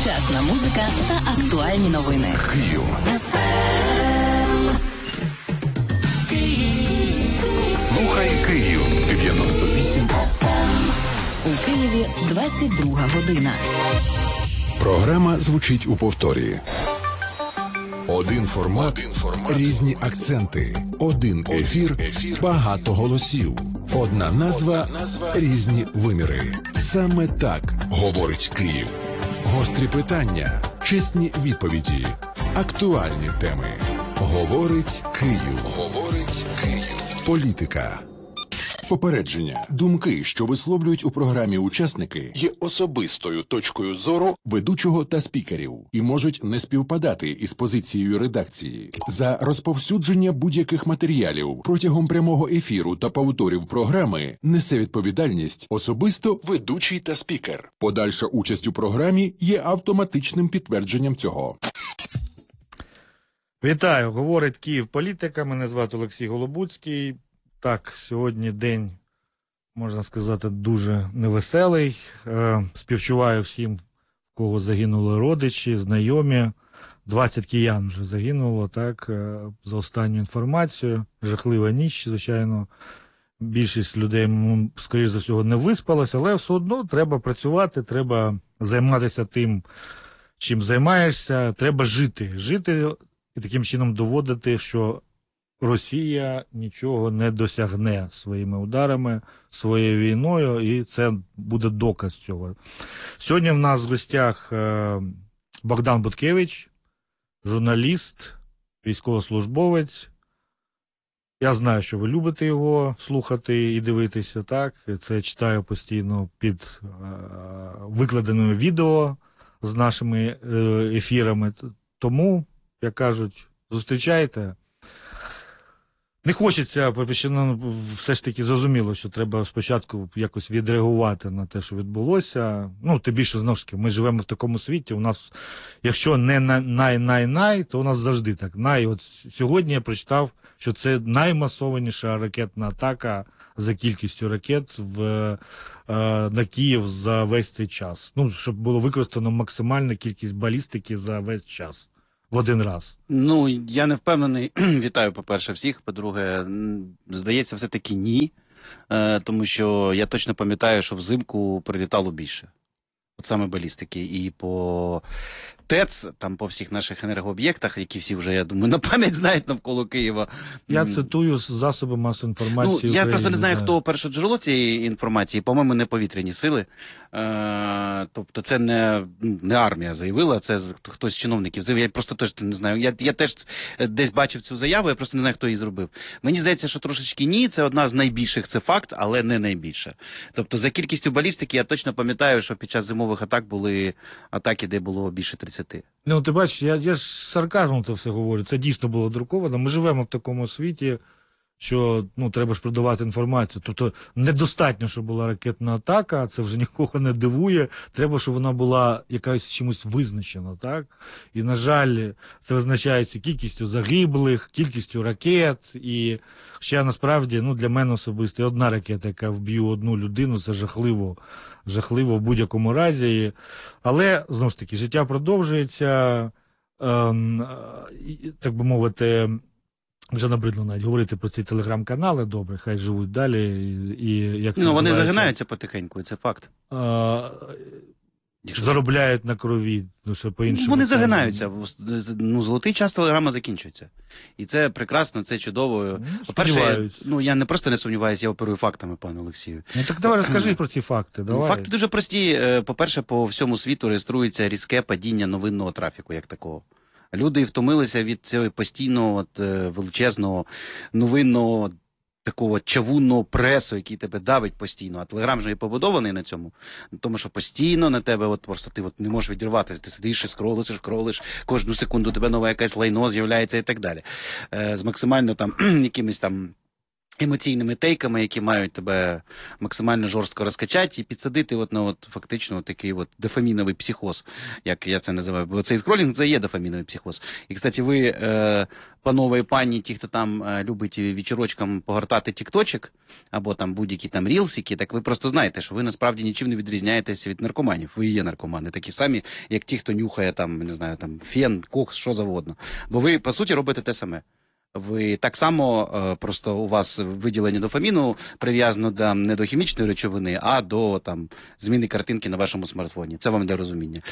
Сучасна музика та актуальні новини. Київ. Слухай Київ 98 FM. У Києві 22 година. Програма звучить у повторі. Один формат, різні акценти. Один ефір, багато голосів. Одна назва, різні виміри. Саме так говорить Київ. Гострі питання, чесні відповіді, актуальні теми. Говорить Київ. Говорить Київ. Політика. Попередження. Думки, що висловлюють у програмі учасники, є особистою точкою зору ведучого та спікерів і можуть не співпадати із позицією редакції. За розповсюдження будь-яких матеріалів протягом прямого ефіру та повторів програми несе відповідальність особисто ведучий та спікер. Подальша участь у програмі є автоматичним підтвердженням цього. Вітаю, говорить Київ політика. Мене звати Олексій Голобуцький. Так, сьогодні день, можна сказати, дуже невеселий. Співчуваю всім, в кого загинули родичі, знайомі. 20 киян вже загинуло, так, за останню інформацію. Жахлива ніч, звичайно. Більшість людей, скоріш за всього, не виспалася, але все одно треба працювати, треба займатися тим, чим займаєшся. Треба жити. Жити і таким чином доводити, що Росія нічого не досягне своїми ударами, своєю війною, і це буде доказ цього. Сьогодні в нас в гостях Богдан Буткевич, журналіст, військовослужбовець. Я знаю, що ви любите його слухати і дивитися, так? Це читаю постійно під викладеними відео з нашими ефірами. Тому, як кажуть, зустрічайте. Не хочеться, все ж таки зрозуміло, що треба спочатку якось відреагувати на те, що відбулося. Ну, тим більше, знову ж таки, ми живемо в такому світі, у нас, якщо не най-най-най, то у нас завжди так. От сьогодні я прочитав, що це наймасованіша ракетна атака за кількістю ракет на Київ за весь цей час. Ну, щоб було використано максимальна кількість балістики за весь час. В один раз. Ну, я не впевнений. Вітаю, по-перше, всіх. По-друге, здається, все-таки ні. Тому що я точно пам'ятаю, що взимку прилітало більше. От саме балістики. І по ТЕЦ, там по всіх наших енергооб'єктах, які всі вже, я думаю, на пам'ять знають навколо Києва. Я цитую засоби масової інформації. Ну, я просто не знаю, хто перше джерело цієї інформації. По-моєму, не повітряні сили. Тобто це не армія заявила, це хтось з чиновників заявив. Я просто теж не знаю. Я теж десь бачив цю заяву, я просто не знаю, хто її зробив. Мені здається, що трошечки ні, це одна з найбільших, це факт, але не найбільша. Тобто за кількістю балістики я точно пам'ятаю, що під час зимових атак були атаки, де було більше 30. Ну, ти бачиш, я ж з сарказмом це все говорю, це дійсно було друковано. Ми живемо в такому світі, що треба ж продавати інформацію. Тобто недостатньо, щоб була ракетна атака, це вже нікого не дивує. Треба, щоб вона була якась чимось визначена, так? І, на жаль, це визначається кількістю загиблих, кількістю ракет. І ще насправді, для мене особисто, одна ракета, яка вб'є одну людину, це жахливо в будь-якому разі. Але, знову ж таки, життя продовжується, так би мовити, вже набридло навіть говорити про ці телеграм-канали, добре, хай живуть далі. Вони загинаються потихеньку, це факт. Заробляють на крові, що по-іншому. Вони загинаються. Золотий час телеграма закінчується. І це прекрасно, це чудово. По-перше, я не просто не сумніваюся, я оперую фактами, пане Олексію. Ну так давай розкажи про ці факти. Давай. Факти дуже прості. По-перше, по всьому світу реєструється різке падіння новинного трафіку, як такого. Люди втомилися від цього постійного, величезного, новинного, такого чавунного пресу, який тебе давить постійно. А Телеграм вже і побудований на цьому. Тому що постійно на тебе, просто ти не можеш відірватися. Ти сидиш і скролиш, кожну секунду у тебе нове якесь лайно з'являється і так далі. З максимально там якимись там емоційними тейками, які мають тебе максимально жорстко розкачати і підсадити на фактично такий дофаміновий психоз, як я це називаю. Бо цей скролінг – це є дофаміновий психоз. І, кстати, ви, панове і пані, ті, хто там любить вечірочком погортати тікточок, або там будь-які там рілсики, так ви просто знаєте, що ви насправді нічим не відрізняєтеся від наркоманів. Ви є наркомани, такі самі, як ті, хто нюхає там, не знаю, там фен, кокс, що завгодно. Бо ви, по суті, робите те саме. Ви так само, просто у вас виділення дофаміну прив'язано не до хімічної речовини, а до там зміни картинки на вашому смартфоні. Це вам для розуміння.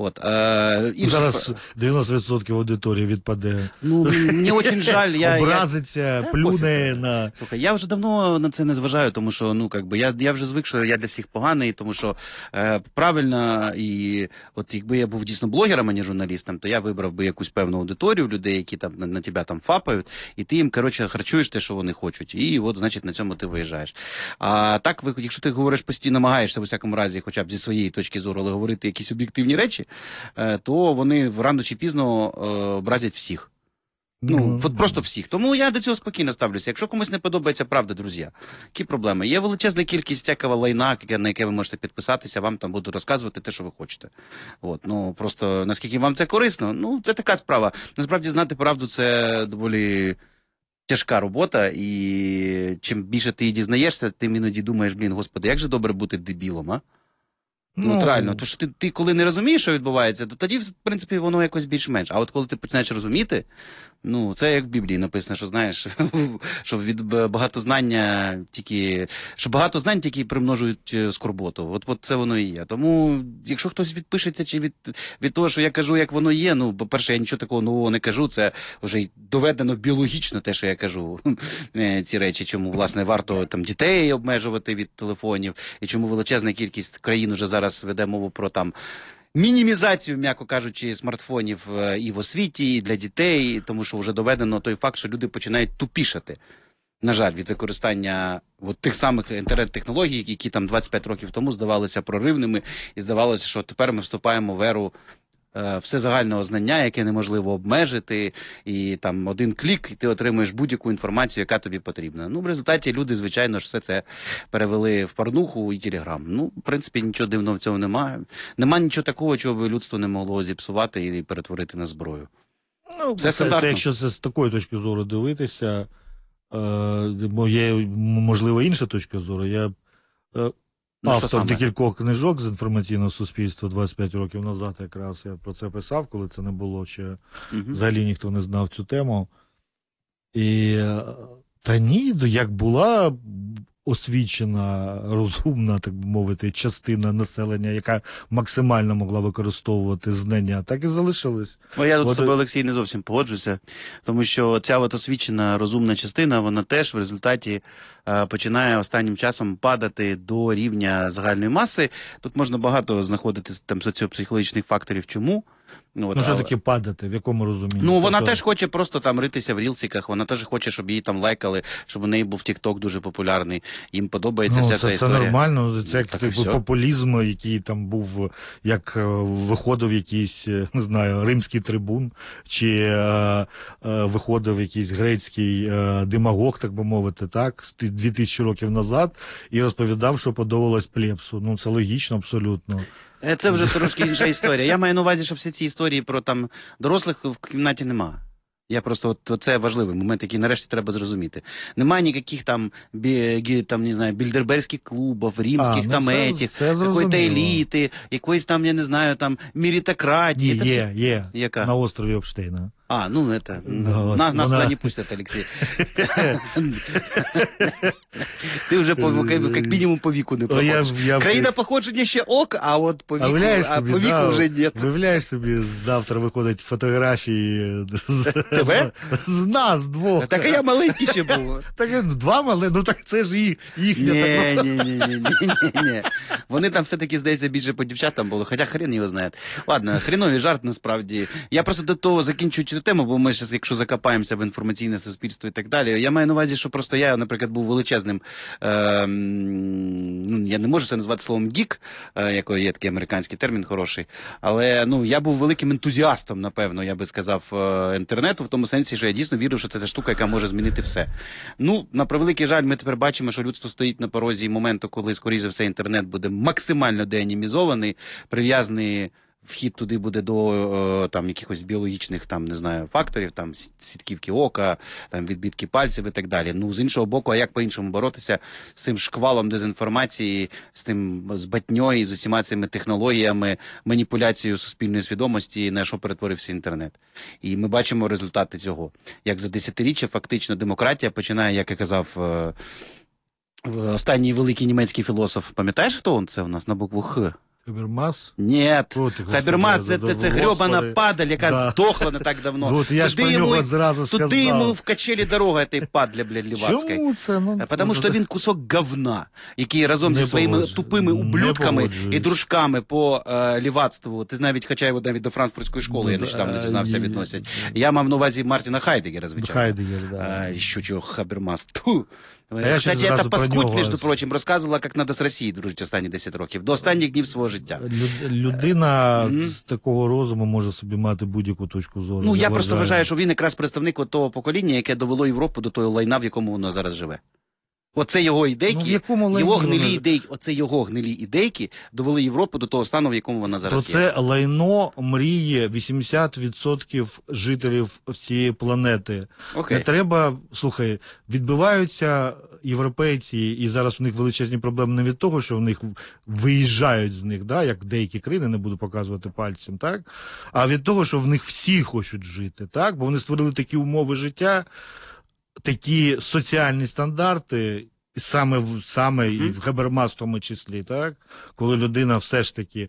Зараз 90% аудиторії відпаде. Ну, мені дуже жаль. Образиться, плюне на... Слухай, я вже давно на це не зважаю, тому що, я вже звик, що я для всіх поганий, тому що правильно, і якби я був дійсно блогером, а не журналістом, то я вибрав би якусь певну аудиторію людей, які там на тебе там фапають, і ти їм, харчуєш те, що вони хочуть. І значить, на цьому ти виїжджаєш. А так, якщо ти говориш постійно, намагаєшся, в усякому разі, хоча б зі своєї точки зору, але говорити якісь об'єктивні речі, то вони рано чи пізно образять всіх. Просто всіх. Тому я до цього спокійно ставлюся. Якщо комусь не подобається правда, друзі, які проблеми? Є величезна кількість всякого лайна, на яке ви можете підписатися, вам там буду розказувати те, що ви хочете. Просто наскільки вам це корисно, це така справа. Насправді, знати правду – це доволі тяжка робота, і чим більше ти її дізнаєшся, тим іноді думаєш, господи, як же добре бути дебілом, а? Реально, тому що ти коли не розумієш, що відбувається, то тоді, в принципі, воно якось більш-менш. А коли ти починаєш розуміти, це як в Біблії написано, що знаєш, що від багатознання що багато знань тільки примножують скорботу. От це воно і є. Тому, якщо хтось відпишеться чи від того, що я кажу, як воно є, по-перше, я нічого такого нового не кажу, це вже доведено біологічно те, що я кажу, ці речі, чому, власне, варто там дітей обмежувати від телефонів, і чому величезна кількість країн уже зараз веде мову про там мінімізацію, м'яко кажучи, смартфонів і в освіті, і для дітей, тому що вже доведено той факт, що люди починають тупішати, на жаль, від використання тих самих інтернет-технологій, які там 25 років тому здавалися проривними, і здавалося, що тепер ми вступаємо в еру всезагального знання, яке неможливо обмежити, і там один клік, і ти отримуєш будь-яку інформацію, яка тобі потрібна. В результаті люди, звичайно ж, все це перевели в порнуху і телеграм. В принципі, нічого дивного в цьому немає. Нема нічого такого, чого би людство не могло зіпсувати і перетворити на зброю. Це якщо це з такої точки зору дивитися, бо є, можливо, інша точка зору. Я автор декількох книжок з інформаційного суспільства 25 років назад, якраз я про це писав, коли це не було ще, взагалі ніхто не знав цю тему. Та ні, як була освічена, розумна, так би мовити, частина населення, яка максимально могла використовувати знання, так і залишилась. Я тут з тобою, Олексій, не зовсім погоджуся, тому що ця освічена, розумна частина, вона теж в результаті починає останнім часом падати до рівня загальної маси. Тут можна багато знаходити там соціопсихологічних факторів, чому. Що таке падати? В якому розумінні? Вона теж хоче просто там ритися в рілсиках, вона теж хоче, щоб її там лайкали, щоб у неї був TikTok дуже популярний. Їм подобається вся ця історія. Це нормально, це як популізм, який там був, як виходив якийсь, не знаю, римський трибун, чи виходив якийсь грецький демагог, так би мовити, так, 2000 років назад, і розповідав, що подобалось плебсу. Це логічно абсолютно. Це вже трошки інша історія. Я маю на увазі, що всі ці історії про там дорослих в кімнаті нема. Я просто, це важливий момент, який нарешті треба зрозуміти. Немає ніяких там, не знаю, більдерберських клубів, римських якоїсь еліти, якоїсь там, я не знаю, там, меритократії. Є. Яка? На острові Епштейна. Нас туда не пустят, Алексей. Ти вже як мінімум по віку не проходиш. Країна походження ще ок, а от по віку вже ні. Виявляєш собі, завтра виходять фотографії тебе? З нас двох. Так я маленький ще був. Так два маленькі, так це ж їхня. Ні. Вони там все-таки, здається, більше по дівчатам були, хоча хрен його знає. Ладно, хреновий жарт насправді. Я просто до того закінчуючи цю тему, бо ми зараз, якщо закопаємося в інформаційне суспільство і так далі, я маю на увазі, що просто я, наприклад, був величезним, я не можу це назвати словом гік, який є такий американський термін хороший, але я був великим ентузіастом, напевно, я би сказав, інтернету, в тому сенсі, що я дійсно вірив, що це та штука, яка може змінити все. На превеликий жаль, ми тепер бачимо, що людство стоїть на порозі моменту, коли, скоріше за все, інтернет буде максимально деанімізований, прив'язаний вхід туди буде до якихось біологічних факторів, сітківки ока, відбитки пальців і так далі. З іншого боку, а як по-іншому боротися з цим шквалом дезінформації, з тим збатньою, з усіма цими технологіями, маніпуляцією суспільної свідомості, на що перетворився інтернет. І ми бачимо результати цього. Як за десятиріччя фактично демократія починає, як я казав, останній великий німецький філософ, пам'ятаєш, хто він це у нас на букву Х? Хабермас? Ні, Хабермас – це грьобана падаль, яка здохла не так давно. Вот, я ж про нього зразу сказав. Туди йому в качелі дорога этой падлі, лівацької. Чому це? Тому що він кусок говна, який разом зі своїми тупими ублюдками і дружками по лівацтву, ти навіть, хоча його навіть до франкфуртської школи, я нещодавно дізнався, відносять. Я мав на увазі Мартіна Хайдегера, звичайно. Хайдегер, да. Що чого, Хабермас. Тьфу. Кстати, эта паскудь, між прочим, розказувала, як треба з Росією дружити останні 10 років, до останніх днів свого життя. Людина з такого розуму може собі мати будь-яку точку зору. Я просто вважаю, що він якраз представник того покоління, яке довело Європу до того лайна, в якому воно зараз живе. Оце його ідейки, його гнилі ідейки довели Європу до того стану, в якому вона зараз є. Про це лайно мріє 80% жителів всієї планети. Окей. Не треба, слухай, відбиваються європейці, і зараз у них величезні проблеми не від того, що в них виїжджають з них, як деякі країни, не буду показувати пальцем, так? А від того, що в них всі хочуть жити, так? Бо вони створили такі умови життя, такі соціальні стандарти, саме і в Хабермас в тому числі, так? Коли людина все ж таки...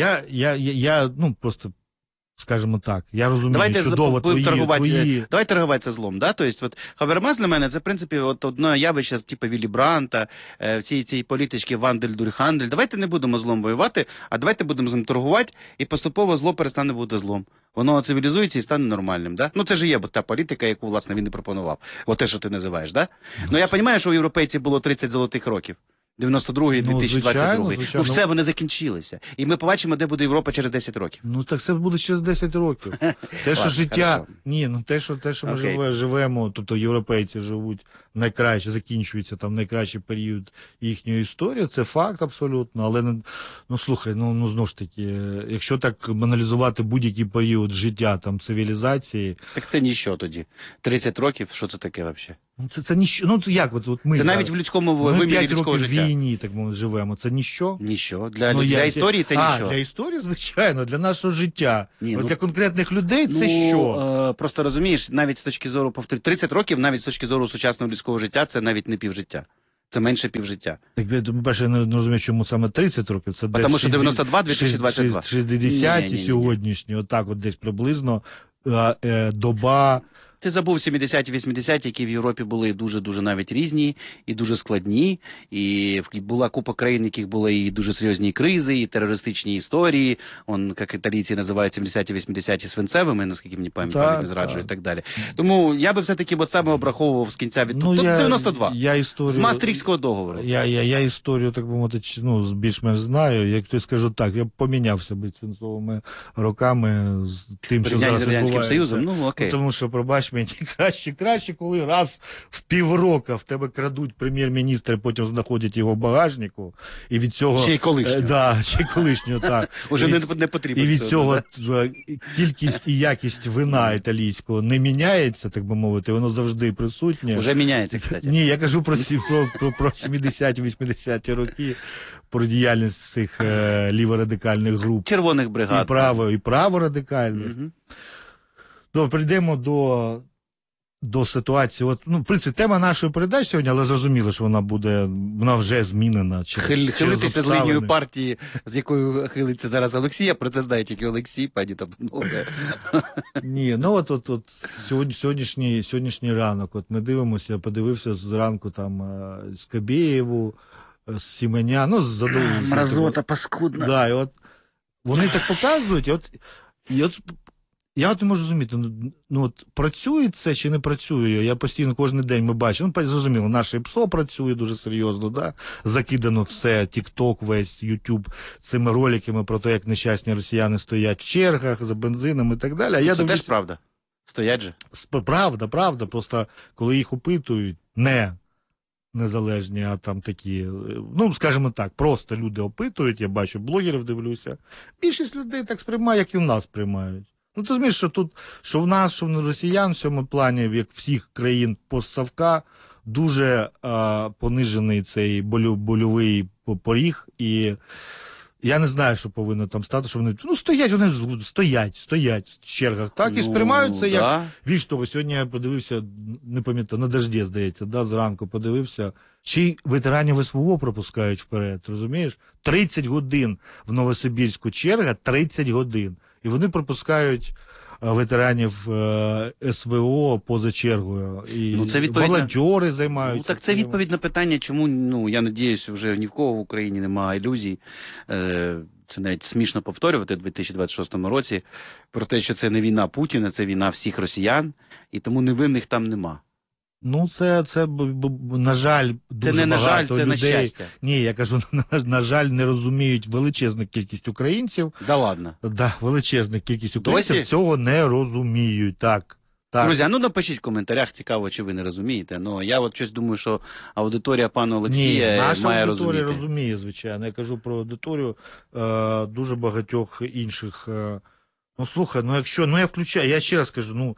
Я просто, скажімо так, я розумію чудово твої... Давай торгуватися злом, да? Тобто, Хабермас для мене це, в принципі, одне явище, типу Віллі Бранта, всі ці політички Вандель-Дурхандель. Давайте не будемо злом воювати, а давайте будемо з ним торгувати, і поступово зло перестане бути злом. Воно цивілізується і стане нормальним, да? Це ж є та політика, яку, власне, він і пропонував. Те, що ти називаєш, да? Я розумію, що у європейців було 30 золотих років. 92-й, 2022. Звичайно. Все, вони закінчилися. І ми побачимо, де буде Європа через 10 років. Так це буде через 10 років. Те, що життя... Те, що ми живемо, тобто європейці живуть найкраще, закінчується найкращий період їхньої історії, це факт абсолютно, але, слухай, знову ж таки, якщо так аналізувати будь-який період життя, цивілізації... Так це ніщо тоді. 30 років, що це таке взагалі? Це ніщо, як ми... Це навіть в людському вимірі людського життя. Ми 5 років в війні, так ми живемо, це ніщо? Ніщо. Для історії це ніщо. Для історії, звичайно, для нашого життя. Для конкретних людей це що? Просто розумієш, навіть з точки зору, 30 років, навіть з точки зору сучасного людського життя, це навіть не півжиття. Це менше півжиття. Так, перше, я не розумію, чому саме 30 років. Це тому що 92, 2022. 60 сьогоднішні, отак десь приблизно, доба... Ти забув 70-ті, 80-ті, які в Європі були дуже-дуже навіть різні і дуже складні. І була купа країн, яких були і дуже серйозні кризи, і терористичні історії. Як італійці називають 70-ті, 80-ті свинцевими, наскільки мені пам'ять не зраджує і так далі. Тому я би все-таки саме обраховував з кінця від 92. З Маастрихтського договору. Я історію, так би мовити, більш-менш знаю. Як ти скажу так, я помінявся би свинцовими роками з тим, що зараз відбувається. Радянським Союзом? Окей. Тому що, пробач мені, краще, коли раз в півроку в тебе крадуть прем'єр-міністра, потім знаходять його в багажнику, і від цього... Ще й колишнього. Ще й колишнього, так. Уже не потрібно. І від цього кількість і якість вина італійського не міняється, так би мовити, воно завжди присутнє. Уже міняється, кстати. Ні, я кажу про 70-ті, 80-ті роки, про діяльність цих ліворадикальних груп. Червоних бригад. І праворадикальних. Добре, прийдемо до ситуації. В принципі, тема нашої передачі сьогодні, але зрозуміло, що вона вже змінена. Хилитися з лінією партії, з якою хилиться зараз Олексій, а про це знає тільки Олексій, пані Табунова. Ні, сьогоднішній ранок, ми дивимося, подивився зранку Скабєєву, Сіменя, мразота паскудна. Да, і вони так показують, і Я от не можу зрозуміти, от працює це чи не працює? Я постійно кожен день ми бачимо. Ну, зрозуміло, наше ПСО працює дуже серйозно, да? Закидано все, TikTok, весь YouTube цими роликами про те, як нещасні росіяни стоять в чергах за бензином і так далі. А я Це дивлюсь, теж правда. Стоять же. правда. Просто коли їх опитують, не незалежні, а там такі, ну, скажімо так, просто люди опитують, я бачу, блогерів дивлюся. Більшість людей так сприймає, як і в нас сприймають. Ну, ти розумієш, що тут, що в нас, що в росіян в цьому плані, як всіх країн постсовка, дуже понижений цей больовий поріг, і я не знаю, що повинно там стати, що вони, ну, вони стоять в чергах, так, і сприймаються, як, більш того, сьогодні я подивився, не пам'ятаю, на Дожді, здається, да, зранку подивився, ще й ветеранів СВО пропускають вперед, розумієш? 30 годин в Новосибірську черга, 30 годин. І вони пропускають ветеранів СВО поза чергою. І ну, це волонтери займаються. Ну, так це відповідь на питання, чому, ну, я надіюсь, вже ні в кого в Україні немає ілюзій. Це навіть смішно повторювати в 2026 році про те, що це не війна Путіна, це війна всіх росіян, і тому невинних там нема. Ну, це на жаль, дуже це не на жаль, це людей, на щастя. Ні, я кажу, на жаль, не розуміють величезну кількість українців. Да ладно. Да, величезна кількість українців Досі? цього не розуміють, так. Друзі, ну напишіть в коментарях, цікаво, чи ви не розумієте. Ну, я от щось думаю, що аудиторія пана Олексія має розуміти. Наша аудиторія розуміє, звичайно. Я кажу про аудиторію дуже багатьох інших. Ну, слухай, ну якщо, ну я включаю, я ще раз кажу, ну,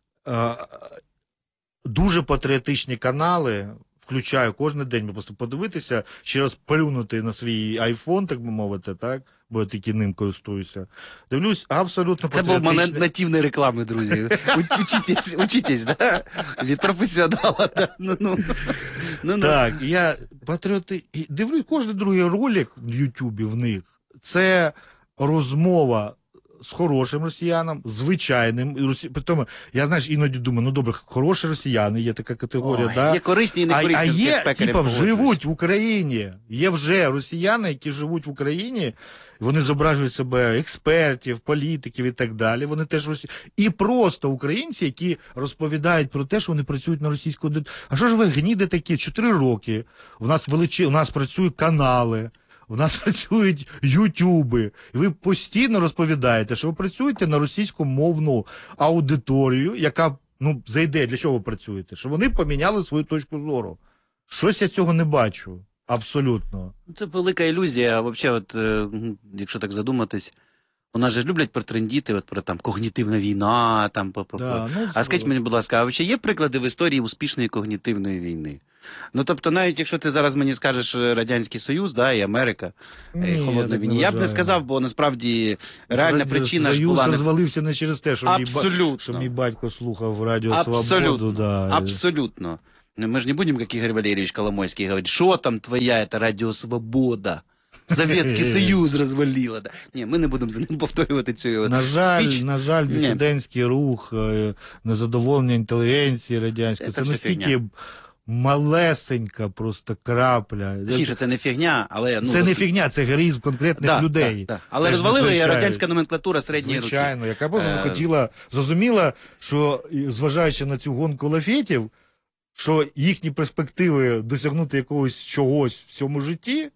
дуже патріотичні канали, включаю кожен день, просто подивитися, ще раз плюнути на свій айфон, так би мовити, так? Бо я тільки ним користуюся. Дивлюсь, абсолютно патріотичні. Це був момент нативної реклами, друзі. Учитесь, да? Від професіонала, да? Ну. Так, я дивлюсь, кожен другий ролик в Ютубі в них, це розмова з хорошим росіянином, звичайним. Притому, я, знаєш, іноді думаю, ну добре, хороші росіяни, є така категорія, Ой, да? Є корисні і некорисні. А є, живуть в Україні. Є вже росіяни, які живуть в Україні, вони зображують себе експертів, політиків і так далі. Вони теж і просто українці, які розповідають про те, що вони працюють на російську аудиторію. А що ж ви гніде такі? 4 роки. У нас працюють канали. В нас працюють ютуби, і ви постійно розповідаєте, що ви працюєте на російськомовну аудиторію, яка, ну, зайде. Для чого ви працюєте? Що вони поміняли свою точку зору. Щось я цього не бачу. Абсолютно. Це велика ілюзія. Взагалі, от, якщо так задуматись, у нас же люблять протрендіти, от про там когнітивна війна, там Да, ну, а скажіть мені, будь ласка, а взагалі є приклади в історії успішної когнітивної війни? Ну, тобто, навіть якщо ти зараз мені скажеш Радянський Союз, да, і Америка, і Холодна війна, я б не сказав, бо насправді реальна причина ж була... Союз розвалився не через те, що мій батько слухав Радіо Свободу. Да. Абсолютно. Мы же не будем, как Игорь Валерьевич Коломойский, говорить, что там твоя, это Радіо Свобода. Совєтський Союз розвалила. Да. Ні, ми не будемо за ним повторювати цю спіч. На жаль, дисидентський рух, незадоволення інтелігенції радянської, це настільки малесенька просто крапля. Точніше, це не фігня, але... Це не фігня, це героїзм конкретних людей. Да. Але розвалила і радянська номенклатура середньої руки. Звичайно, яка просто захотіла, зрозуміла, що, зважаючи на цю гонку лафетів, що їхні перспективи досягнути якогось чогось в цьому житті,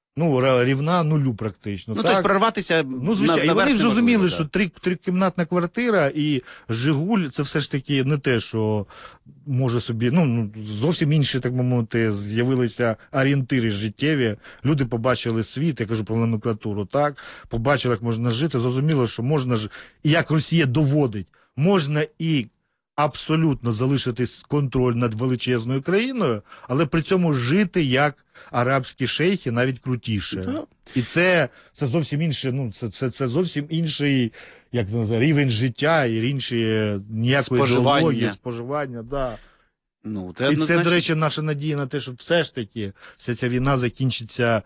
ну, рівна нулю практично. Ну, тобто прорватися звичайно. І вони вже розуміли, що трикімнатна квартира і Жигуль, це все ж таки не те, що може собі, ну, зовсім інші, так би мовити, з'явилися орієнтири життєві. Люди побачили світ, я кажу про номенклатуру, так? Побачили, як можна жити, зрозуміло, що можна ж, і як Росія доводить, можна і абсолютно залишити контроль над величезною країною, але при цьому жити як арабські шейхи, навіть крутіше. І це зовсім інше, ну, це зовсім інший, як це називає, рівень життя і інші ніякої ідеології, споживання, да. Ну, і це, до речі, наша надія на те, що все ж таки ця війна закінчиться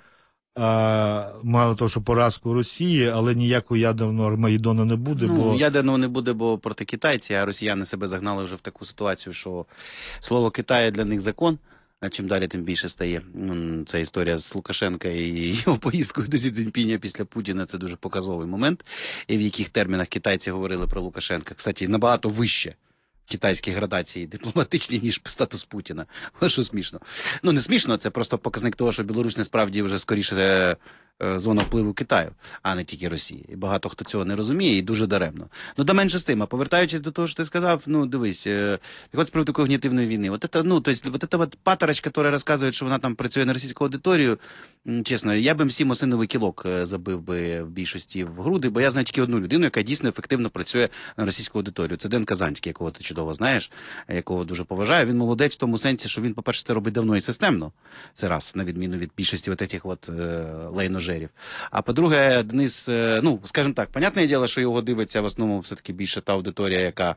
мало того, що поразкою Росії, але ніякого ядерного Армагеддону не буде. Ну, ядерного не буде, бо проти китайці, а росіяни себе загнали вже в таку ситуацію, що слово Китаю для них закон. А чим далі, тим більше стає. Ця історія з Лукашенка і його поїздкою до Сі Цзіньпіня після Путіна – це дуже показовий момент. І в яких термінах китайці говорили про Лукашенка. Кстати, набагато вище китайські градації дипломатичні, ніж статус Путіна. Що смішно. Ну, не смішно, це просто показник того, що Білорусь насправді вже скоріше зона впливу Китаю, а не тільки Росії. І багато хто цього не розуміє, і дуже даремно. Ну, да менше з тим, а повертаючись до того, що ти сказав, ну, дивись, от з приводу когнітивної війни. Вот эта паторочка, яка розказує, що вона там працює на російську аудиторію, чесно, я б всім осиновий кілок забив би в більшості в груди, бо я знаю тільки одну людину, яка дійсно ефективно працює на російську аудиторію. Це Ден Казанський, якого ти чудово знаєш, якого дуже поважаю. Він молодець в тому сенсі, що він, по-перше, це робить давно і системно. Це раз, на відміну від більшості от этих от лайножерів. А по-друге, Денис, ну, скажімо так, понятне діло, що його дивиться в основному все-таки більше та аудиторія, яка...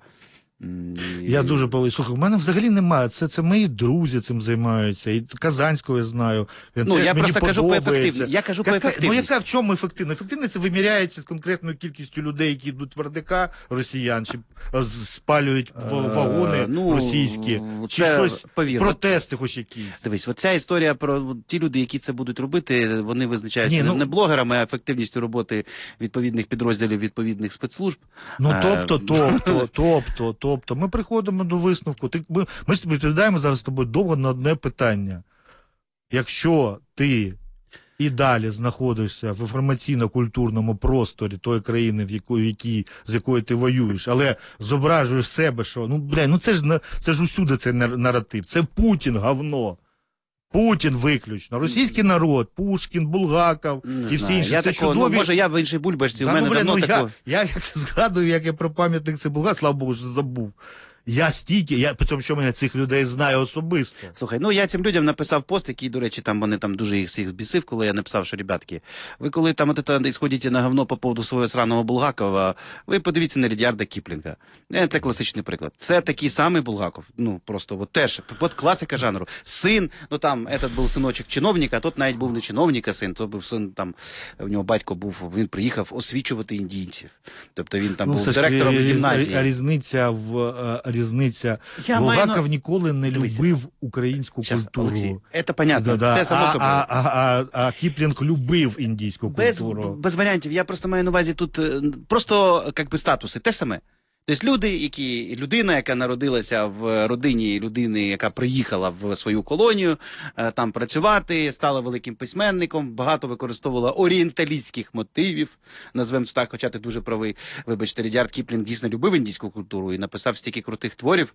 Я дуже повинен. Слухай, в мене взагалі немає. Це мої друзі цим займаються. І Казанського я знаю. Він теж я мені просто кажу по подобається. ефективності. Я кажу по ефективності. Ну, яка в чому ефективність? Ефективність виміряється з конкретною кількістю людей, які йдуть в РДК, росіян, чи спалюють вагони російські, чи щось, протести хоч якісь. Дивись, оця історія про ті люди, які це будуть робити, вони визначаються не блогерами, а ефективністю роботи відповідних підрозділів, відповідних спецслужб. Ну, тобто, ми приходимо до висновку. Ми ж відповідаємо зараз з тобою довго на одне питання. Якщо ти і далі знаходишся в інформаційно-культурному просторі тої країни, з якою ти воюєш, але зображуєш себе, що, це ж усюди цей наратив. Це Путін, говно. Путін виключно. Російський народ, Пушкін, Булгаков і всі інші. Це чудові... може, я в іншій бульбашці, у мене давно такого... Я згадую, як я про пам'ятник це Булгаков, слава Богу, що забув. При тому, що мене цих людей знаю особисто. Слухай, я цим людям написав пост, який, до речі, там вони там дуже їх всіх бісив, коли я написав, що, ребятки, ви коли там ісходите на говно по поводу свого сраного Булгакова, ви подивіться на Рідярда Кіплінга. Це класичний приклад. Це такий самий Булгаков. Просто теж, класика жанру. Син, этот був синочок чиновника, а тот навіть був не чиновник, а син, то був син, у нього батько був, він приїхав освічувати індійців. Тобто він там був директором гімназії. Різниця. Булгаков ніколи не любив українську культуру. Олексій, це понятно, це само собою. А Кіплінг любив індійську культуру. Без варіантів. Я просто маю на увазі тут просто, статуси те саме. Тобто людина, яка народилася в родині людини, яка приїхала в свою колонію, там працювати, стала великим письменником, багато використовувала орієнталістських мотивів, назвемо так, хоча ти дуже правий. Вибачте, Рідярд Кіплінг дійсно любив індійську культуру і написав стільки крутих творів,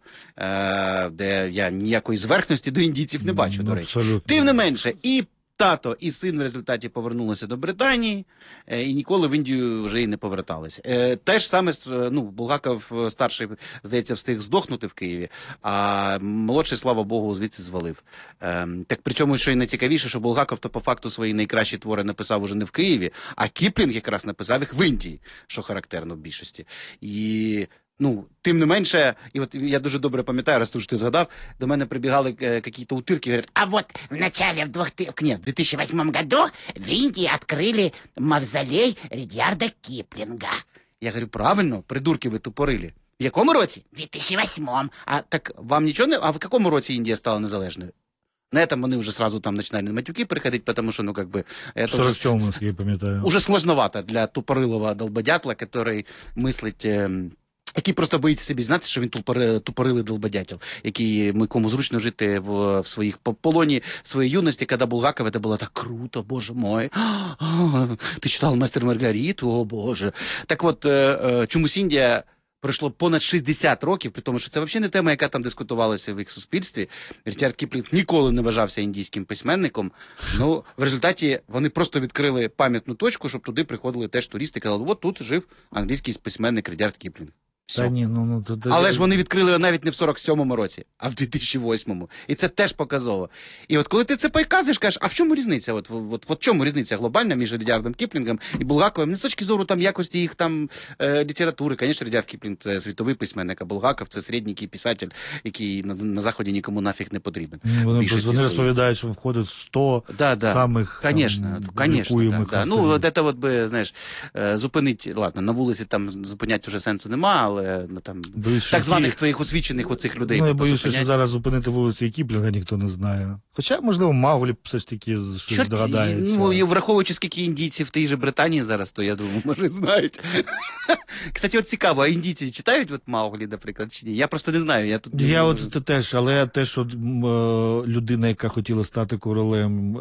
де я ніякої зверхності до індійців не бачу, до речі. Тим не менше, і тато і син в результаті повернулися до Британії і ніколи в Індію вже й не поверталися. Те ж саме, Булгаков старший, здається, встиг здохнути в Києві, а молодший, слава Богу, звідси звалив. Так причому, що і найцікавіше, що Булгаков то по факту свої найкращі твори написав уже не в Києві, а Кіплінг якраз написав їх в Індії, що характерно в більшості. І тим не менше, і от я дуже добре пам'ятаю, раз ти згадав, до мене прибігали якісь утирки, говорять, а вот в начале, в 2008 году в Индии открыли мавзолей Ридярда Киплинга. Я говорю, правильно, придурки ви тупорилі. В якому році? В 2008. А так вам нічого не... А в якому році Індія стала незалежною? На этом вони вже сразу там починали на матюки приходить, потому что, это 47-му, я пам'ятаю. Уже сложновато для тупорилого долбодятла, который мислить... який просто боїться собі знати, що він тупорилий долбодятел, кому зручно жити в своїх полоні, в своїй юності, коли Булгаков, це було так круто, боже мой. Ти читав «Мастер Маргариту», о боже. Так от, чомусь Індія пройшло понад 60 років, при тому, що це взагалі не тема, яка там дискутувалася в їх суспільстві. Річард Кіплінг ніколи не вважався індійським письменником. В результаті вони просто відкрили пам'ятну точку, щоб туди приходили теж туристи і казали, от тут жив англійський письменник Річард Кіплінг. Але ж вони відкрили його навіть не в 47-му році, а в 2008-му. І це теж показово. І от коли ти це показуєш, кажеш, а в чому різниця? От в чому різниця глобальна між Рідярдом Кіплінгом і Булгаковим? Не з точки зору якості їх літератури. Звісно, Рідярд Кіплінг – це світовий письменник, а Булгаков – це середній писатель, який на Заході нікому нафіг не потрібен. Вони розповідають, що входить в 100 самих лікуємих. Зупинить, ладно, на вулиці там зупиняти вже сенсу нема, але але там Боюсь, що так званих ті- твоїх освічених оцих людей. Ну, я тобто, боюся, що зупиняться. зараз зупинити вулицю і Кіплінга ніхто не знає. Хоча, можливо, Мауглі все ж таки щось Чорт, догадається. ну, і враховуючи, скільки індійців в тій же Британії зараз, то я думаю, може знають. Кстати, от цікаво, а індійці читають от Мауглі, наприклад, чи ні? Я просто не знаю. Я тут Я от це теж, але те, що людина, яка хотіла стати королем,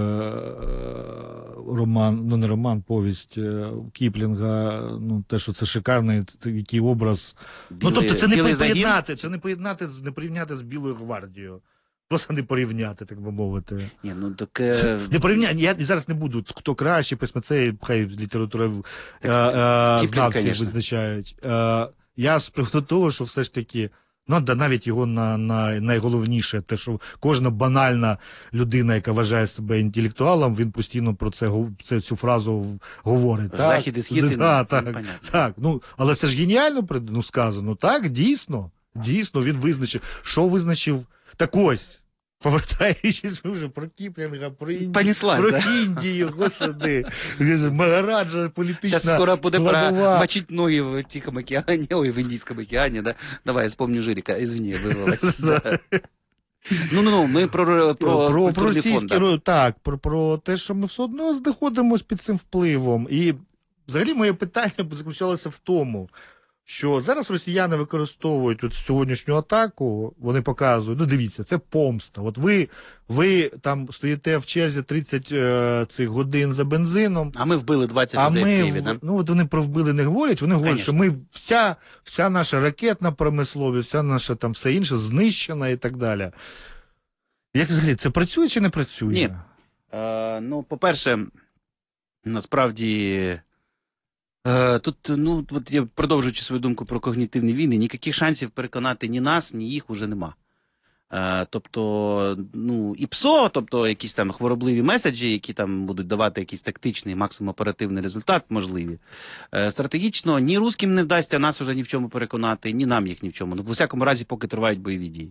роман, ну не роман, повість Кіплінга, ну те, що це шикарний який образ. Ну тобто це не Білий загін? поєднати, не порівняти з Білою гвардією. Просто не порівняти, так би мовити. Ні, ну так... Не порівняти, я зараз не буду, хто краще, письмецей, хай література Кіплінг, знавці конечно. визначають. Я з приводу того, що все ж таки, ну, да, навіть його найголовніше, те, що кожна банальна людина, яка вважає себе інтелектуалом, він постійно про цю фразу говорить. Захід і схід, Так, ну, так, понятно. так. Ну, але це ж геніально сказано. Так, дійсно, він визначив. Що визначив? Так ось, повертаючись вже про Кіплінга, про Понеслась, про да? Індію, господи, Магараджа, політична Сейчас скоро буде складова. мочить ноги в Тихом океане, ой, в Индийском океане, да? Давай, я вспомню Жирика, извини, вырвалась. Да. Ну, ми про культурний фонд. російські, так, про те, що ми все одно знаходимося під цим впливом. І взагалі моє питання заключалося в тому, що зараз росіяни використовують от сьогоднішню атаку, вони показують, ну дивіться, це помста. От ви там стоїте в черзі 30 цих годин за бензином, А ми вбили 20 а людей в ми, Києві, да? ну от вони про вбили не говорять, вони говорять, що ми вся наша ракетна промисловість, вся наша там все інше знищена і так далі. Як взагалі, це працює чи не працює? Ні. Ну, по-перше, насправді, тут, ну, от я продовжуючи свою думку про когнітивні війни, ніяких шансів переконати ні нас, ні їх уже нема. Тобто, ну, і ПСО, тобто якісь там хворобливі меседжі, які там будуть давати якийсь тактичний, максимум оперативний результат, можливі. Стратегічно ні русським не вдасться нас уже ні в чому переконати, ні нам їх ні в чому. Ну, в усякому разі, поки тривають бойові дії.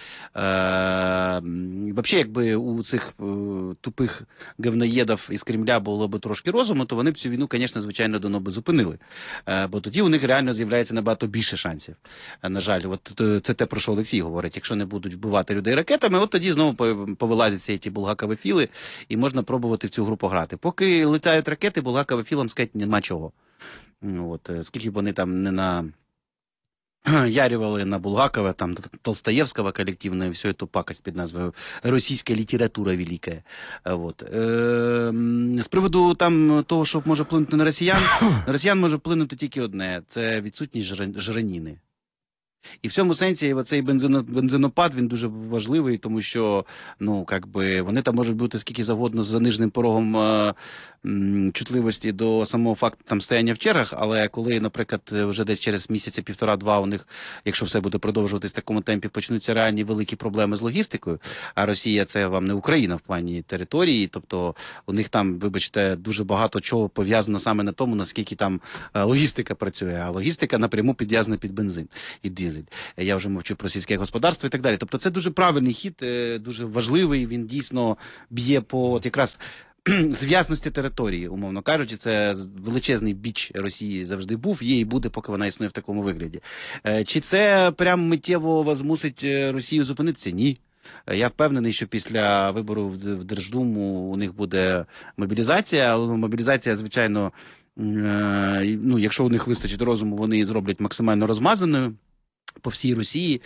Взагалі, якби у цих тупих говноєдів із Кремля було б трошки розуму, то вони б цю війну, звісно, звичайно, давно би зупинили. Бо тоді у них реально з'являється набагато більше шансів. На жаль, от це те, про що Олексій говорить. Якщо не будуть вбивати людей ракетами, от тоді знову повилазяться ті булгакові філи, і можна пробувати в цю гру пограти. Поки летають ракети, булгаковим філам сказати нема чого. От, скільки б вони там не на... Ярювали на Булгакова, там, Толстоевского коллективно, всю эту пакость під назвою «Російська література велика». Вот. З приводу там, того, що може вплинути на росіян може вплинути тільки одне – це відсутність жиранини. І в цьому сенсі цей бензинопад, він дуже важливий, тому що, ну, якби, вони там можуть бути скільки завгодно з заниженим порогом чутливості до самого факту там стояння в чергах, але коли, наприклад, вже десь через місяця, півтора-два у них, якщо все буде продовжуватись в такому темпі, почнуться реальні великі проблеми з логістикою, а Росія це вам не Україна в плані території, тобто у них там, вибачте, дуже багато чого пов'язано саме на тому, наскільки там логістика працює, а логістика напряму підв'язана під бензин і дизель. Я вже мовчу про сільське господарство і так далі. Тобто це дуже правильний хід, дуже важливий, він дійсно б'є по от якраз зв'язності території, умовно кажучи, це величезний біч Росії завжди був, є і буде, поки вона існує в такому вигляді. Чи це прям миттєво змусить Росію зупинитися? Ні. Я впевнений, що після вибору в Держдуму у них буде мобілізація, але мобілізація, звичайно, ну, якщо у них вистачить розуму, вони її зроблять максимально розмазаною по всій Росії,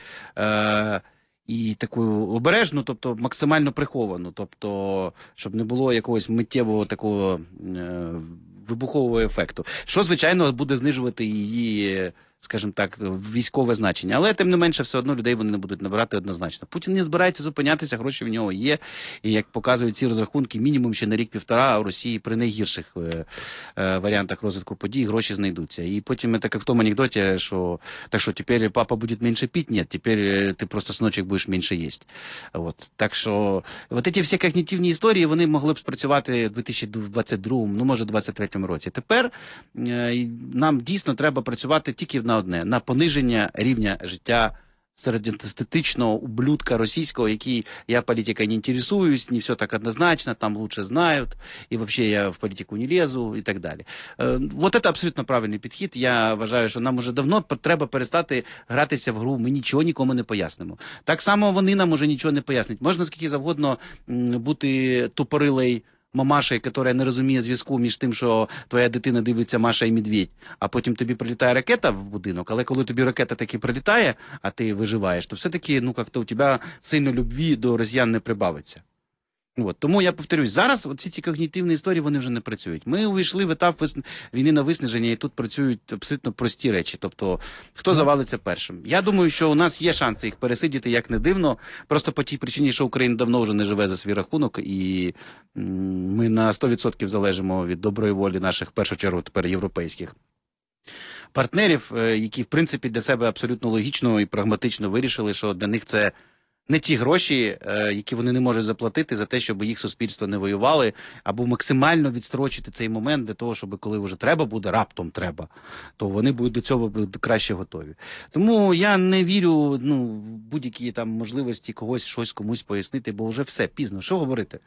і таку обережну, тобто максимально приховану, тобто, щоб не було якогось миттєвого такого вибухового ефекту, що, звичайно, буде знижувати її, скажімо так, військове значення. Але, тим не менше, все одно людей вони не будуть набирати однозначно. Путін не збирається зупинятися, гроші в нього є. І, як показують ці розрахунки, мінімум ще на рік-півтора, а у Росії при найгірших варіантах розвитку подій гроші знайдуться. І потім, це як в тому анекдоті, що так що, тепер папа буде менше пити? Ні, тепер ти просто, синочок, будеш менше їсти. От. Так що, от ці всі когнітивні історії, вони могли б спрацювати в 2022, ну, може, 2023 році. Тепер нам дійсно треба працювати тільки на одне – на пониження рівня життя середньостатистичного ублюдка російського, який я політикой не интересуюсь, не все так однозначно, там лучше знают, и вообще я в політику не лезу, і так далі. Вот это абсолютно правильний підхід. Я вважаю, що нам уже давно треба перестати гратися в гру, ми нічого нікому не пояснимо. Так само вони нам уже нічого не пояснять. Можна скільки завгодно бути тупорилий мамашею, яка не розуміє зв'язку між тим, що твоя дитина дивиться «Маша і Медведь», а потім тобі прилітає ракета в будинок, але коли тобі ракета таки прилітає, а ти виживаєш, то все-таки, ну, як-то у тебе сильно любві до росіян не прибавиться. От. Тому я повторюсь, зараз оці ці когнітивні історії, вони вже не працюють. Ми увійшли в етап війни на виснаження, і тут працюють абсолютно прості речі. Тобто, хто завалиться першим? Я думаю, що у нас є шанси їх пересидіти, як не дивно, просто по тій причині, що Україна давно вже не живе за свій рахунок, і ми на 100% залежимо від доброї волі наших, в першу чергу, тепер європейських партнерів, які, в принципі, для себе абсолютно логічно і прагматично вирішили, що для них це не ті гроші, які вони не можуть заплатити за те, щоб їх суспільство не воювали, або максимально відстрочити цей момент для того, щоб коли вже треба буде, раптом треба, то вони будуть до цього краще готові. Тому я не вірю в будь-які там можливості когось щось комусь пояснити, бо вже все, пізно. Що говорити?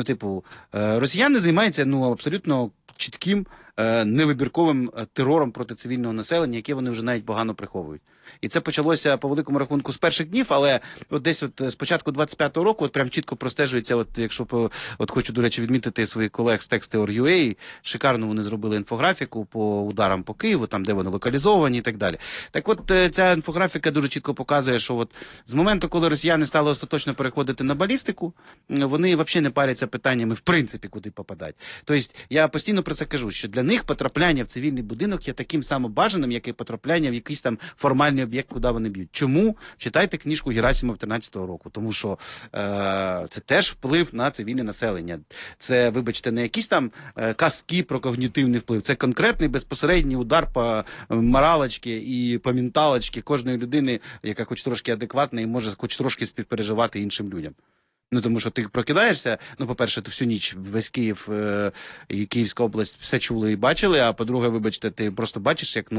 Росіяни займаються абсолютно чітким, невибірковим терором проти цивільного населення, яке вони вже навіть погано приховують. І це почалося по великому рахунку з перших днів, але десь з початку 25-го року прям чітко простежується, якщо хочу, до речі, відмітити своїх колег з Texte.org.ua, шикарно вони зробили інфографіку по ударам по Києву, там де вони локалізовані і так далі. Так от ця інфографіка дуже чітко показує, що з моменту, коли росіяни стали остаточно переходити на балістику, вони взагалі не паряться питаннями, в принципі, куди попадати. Тобто я постійно про це кажу, що для них потрапляння в цивільний будинок є таким самим бажаним, як і потрапляння в якийсь там формальний об'єкт, куди вони б'ють. Чому? Читайте книжку Герасимова 13-го року. Тому що це теж вплив на цивільне населення. Це, вибачте, не якісь там казки про когнітивний вплив. Це конкретний безпосередній удар по моралочці і по менталочці кожної людини, яка хоч трошки адекватна і може хоч трошки співпереживати іншим людям. Тому що ти прокидаєшся, по-перше, ти всю ніч весь Київ і Київська область все чули і бачили, а по-друге, вибачте, ти просто бачиш, як,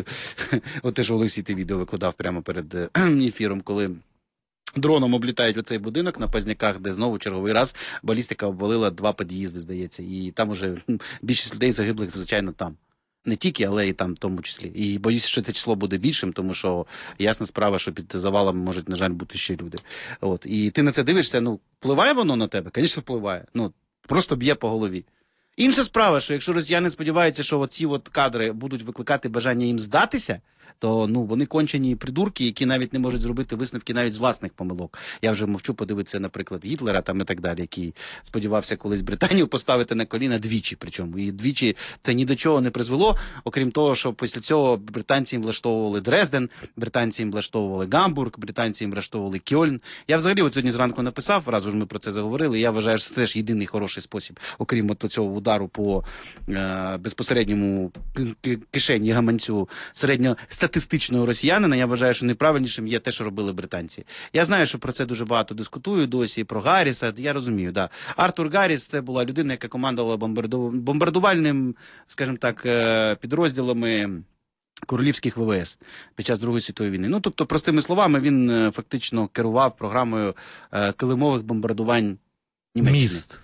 те ж Олексій ти відео викладав прямо перед ефіром, коли дроном облітають оцей будинок на Позняках, де знову черговий раз балістика обвалила 2 під'їзди, здається, і там уже більшість людей загиблих, звичайно, там. Не тільки, але і там в тому числі. І боюся, що це число буде більшим, тому що ясна справа, що під завалом можуть, на жаль, бути ще люди. І ти на це дивишся, впливає воно на тебе? Звісно, впливає. Просто б'є по голові. Інша справа, що якщо росіяни сподіваються, що ці кадри будуть викликати бажання їм здатися, то вони кончені придурки, які навіть не можуть зробити висновки навіть з власних помилок. Я вже мовчу подивитися, наприклад, Гітлера там і так далі, який сподівався колись Британію поставити на коліна двічі, причому. І двічі це ні до чого не призвело, окрім того, що після цього британці їм влаштовували Дрезден, британці їм влаштовували Гамбург, британці їм влаштовували Кьольн. Я взагалі сьогодні зранку написав, раз уже ми про це заговорили, я вважаю, що це теж єдиний хороший спосіб, окрім цього удару по безпосередньому кишені гаманцю середньостатистичного росіянина, я вважаю, що найправильнішим є те, що робили британці. Я знаю, що про це дуже багато дискутують досі, про Гарріса, я розумію, да. Артур Гарріс – це була людина, яка командувала бомбардувальним, скажімо так, підрозділами королівських ВВС під час Другої світової війни. Тобто, простими словами, він фактично керував програмою килимових бомбардувань Німеччини. Міст.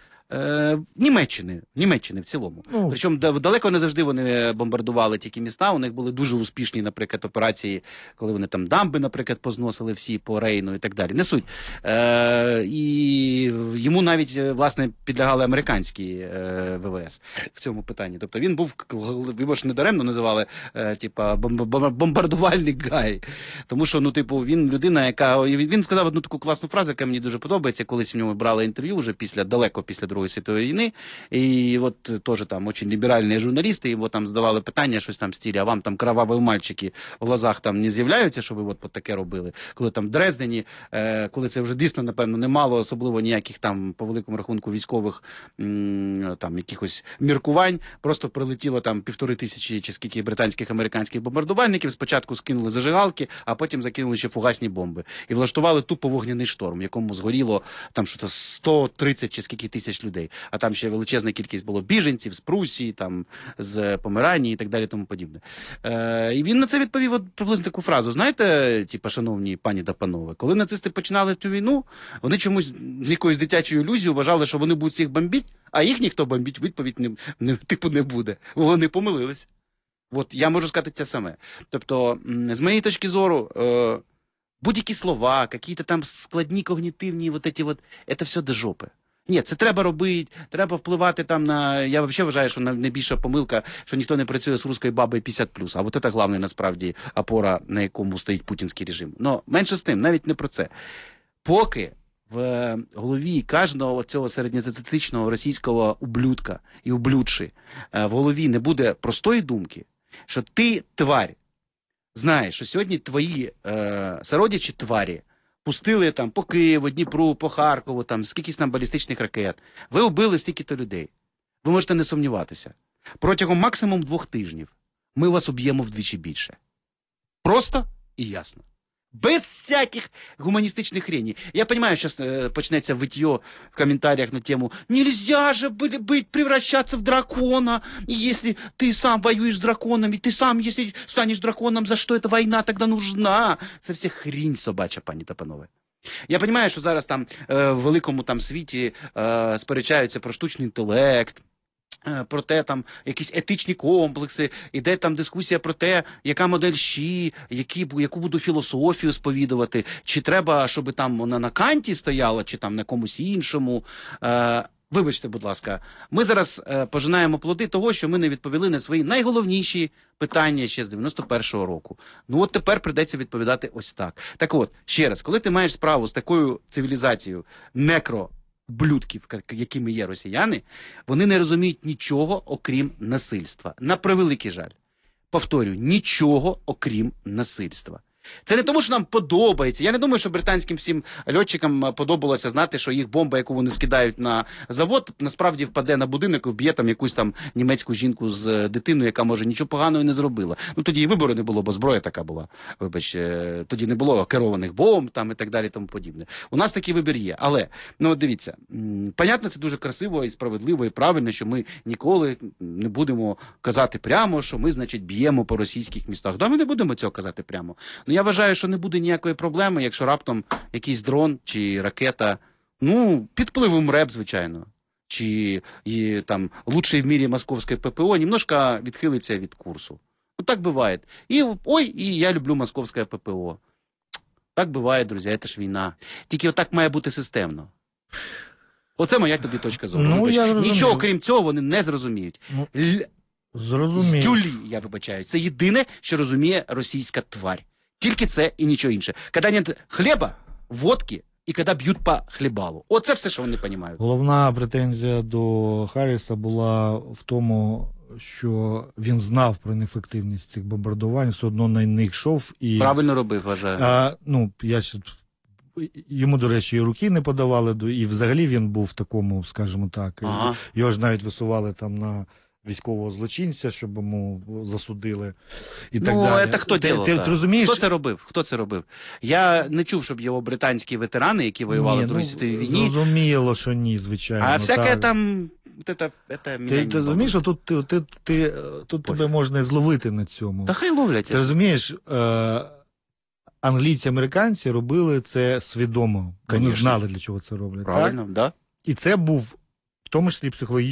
Німеччини в цілому. Причому далеко не завжди вони бомбардували тільки міста, у них були дуже успішні, наприклад, операції, коли вони там дамби, наприклад, позносили всі по Рейну і так далі. Не суть. І йому навіть, власне, підлягали американські ВВС в цьому питанні. Тобто він був, його ж недаремно називали, бомбардувальник Гай. Тому що, він людина, яка... Він сказав одну таку класну фразу, яка мені дуже подобається, колись в нього брали інтерв'ю вже далеко після Другої світової війни, і теж там дуже ліберальні журналісти, йому там задавали питання, щось там в стилі, а вам там кроваві мальчики в глазах там не з'являються, що ви таке робили? Коли там в Дрездені, коли це вже дійсно, напевно, не мало особливо ніяких там, по великому рахунку, військових там якихось міркувань, просто прилетіло там 1500 чи скільки британських, американських бомбардувальників, спочатку скинули зажигалки, а потім закинули ще фугасні бомби. І влаштували тупо вогняний шторм, в якому згоріло там 130 чи скільки тисяч кількість людей, а там ще величезна кількість було біженців з Прусії, там, з Померанії і так далі, тому подібне. І він на це відповів от приблизно таку фразу. Знаєте, типу, шановні пані та панове, коли нацисти починали цю війну, вони чомусь з якоюсь дитячою ілюзією вважали, що вони будуть всіх бомбити, а їх ніхто бомбить, відповідь не буде. Вони помилились. От я можу сказати те саме. Тобто, з моєї точки зору, будь-які слова, якісь там складні когнітивні, це все до жопи. Ні, це треба робити, треба впливати там на... Я взагалі вважаю, що найбільша помилка, що ніхто не працює з русською бабою 50+. А от це головне, насправді, опора, на якому стоїть путінський режим. Но менше з тим, навіть не про це. Поки в голові кожного цього середньостатистичного російського ублюдка і ублюдши в голові не буде простої думки, що ти, тварь, знаєш, що сьогодні твої сородичі тварі пустили там по Києву, Дніпру, по Харкову, там скількись там балістичних ракет. Ви вбили стільки-то людей. Ви можете не сумніватися. Протягом максимум 2 тижнів ми вас уб'ємо вдвічі більше. Просто і ясно. Без всяких гуманистичных хреней. Я понимаю, сейчас почнется вытье в комментариях на тему «Нельзя же превращаться в дракона, если ты сам воюешь с драконами, ты сам, если станешь драконом, за что эта война тогда нужна?» Це все хрінь собача, пані та панове. Я розумію, що зараз там в великому там світі сперечаються про штучний інтелект, про те, там, якісь етичні комплекси, іде там дискусія про те, яка модель ЩІ, яку буду філософію сповідувати, чи треба, щоб там вона на Канті стояла, чи там на комусь іншому. Вибачте, будь ласка, ми зараз пожинаємо плоди того, що ми не відповіли на свої найголовніші питання ще з 91-го року. Ну от тепер прийдеться відповідати ось так. Так от, ще раз, коли ти маєш справу з такою цивілізацією блюдків, якими є росіяни, вони не розуміють нічого, окрім насильства. На превеликий жаль. Повторюю, нічого, окрім насильства. Це не тому, що нам подобається. Я не думаю, що британським всім льотчикам подобалося знати, що їх бомба, яку вони скидають на завод, насправді впаде на будинок і вб'є там якусь там німецьку жінку з дитиною, яка, може, нічого поганого не зробила. Ну, тоді і вибору не було, бо зброя така була. Вибач, тоді не було керованих бомб там і так далі, тому подібне. У нас такий вибір є. Але, ну, дивіться, понятно, це дуже красиво і справедливо і правильно, що ми ніколи не будемо казати прямо, що ми, значить, б'ємо по російських містах. Да, ми не будемо цього казати прямо. Я вважаю, що не буде ніякої проблеми, якщо раптом якийсь дрон чи ракета, ну, під впливом РЕБ, звичайно, чи там лучший в мірі московське ППО, немножко відхилиться від курсу. Ну, так буває. І я люблю московське ППО. Так буває, друзі, це ж війна. Тільки отак має бути системно. Оце моя тобі точка зору. Ну, нічого, крім цього, вони не зрозуміють. Зрозумів. З тюлі, я вибачаю. Це єдине, що розуміє російська тварь. Тільки це і нічого інше. Коли нет хліба, водки і коли б'ють по хлібалу. Оце все, що вони розуміють. Головна претензія до Харріса була в тому, що він знав про неефективність цих бомбардувань, все одно на них йшов. І, правильно робив, вважаю. Йому, до речі, і руки не подавали, і взагалі він був в такому, скажімо так, його ж навіть висували там на військового злочинця, щоб йому засудили і так далі. Це хто робив? Ти розумієш? Хто це робив? Я не чув, щоб його британські ветерани, які воювали в Другій світовій війні. Зрозуміло, що ні, звичайно. А всяке там... Ти розумієш, що тут тебе можна зловити на цьому. Та хай ловлять. Ти розумієш, англійці, американці робили це свідомо. Вони знали, для чого це роблять. Правильно, так. І це був в тому числі психологічний